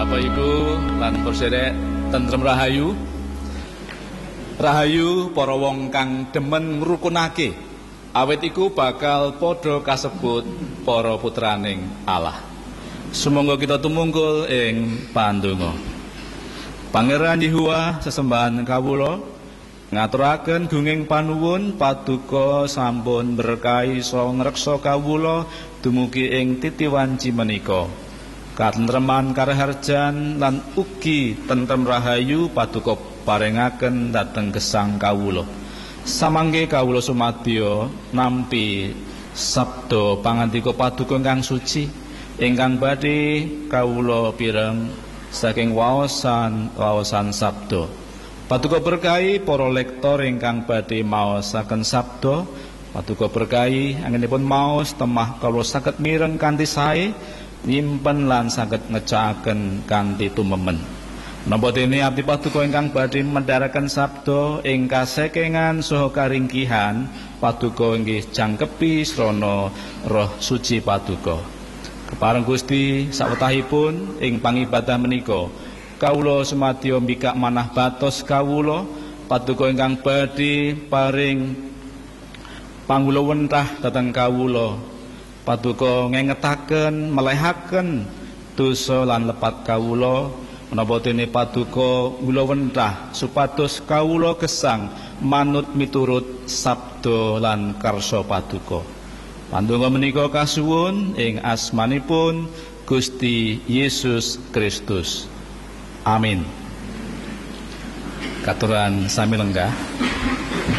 Bapak Ibu lan sedherek tentrem rahayu. Rahayu para wong kang demen ngrukunake. Awit iku bakal padha kasebut para putraning Allah. Sumangga kita tumungkul ing pandonga. Pangeran Yehuwa sesembahan kawula ngaturaken gunging panuwun paduka sampun berkahi saha ngreksa kawula dumugi ing titiwanci menika. Katentreman karaharjan lan ugi tentrem rahayu paduka paringaken dhateng gesang kawula. Samangke kawula sumadya nampi sabda pangandika paduka ingkang suci ingkang badhe kawula pireng saking waosan sabda. Paduka berkahi para lektor ingkang badhe maosaken sabda. Paduka berkahi anggenipun maos temah kawula saged mireng kanthi sae nyimpen lan saged ngecakaken kanthi tumemen. Napa dene abdi paduka ingkang badhe mendharaken sabda ing kasekengan saha karingkihan paduka inggih jangkepi srana Roh Suci paduka. Kepareng Gusti sawetahipun ing pangibadah menika kawula sumadya mbikak manah batos kawula paduka ingkang badhe paring pangulawentah dhateng kawula. Paduka ngengetaken melehaken dosa lan lepat kawula menapa dene paduka ngulawentah supados kawula gesang manut miturut sabda lan karsa paduka. Pandonga menika kasuwun ing asmanipun Gusti Yesus Kristus. Amin. Katuran sami lenggah.